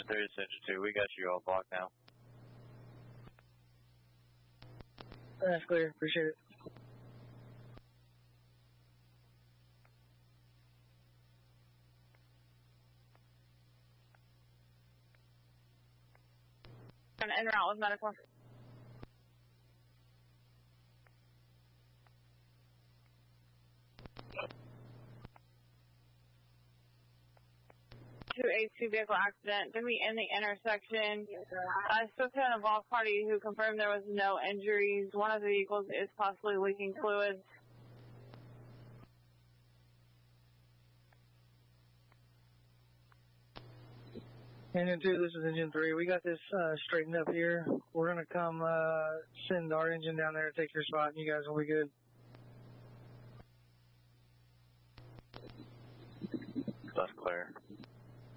3 to Engine 2, we got you all blocked now. That's clear, appreciate it. En route with medical. 282 vehicle accident. Going to be in the intersection. I spoke to an involved party who confirmed there was no injuries. One of the vehicles is possibly leaking fluids. Engine 2, this is Engine 3. We got this straightened up here. We're going to come send our engine down there to take your spot, and you guys will be good. That's clear.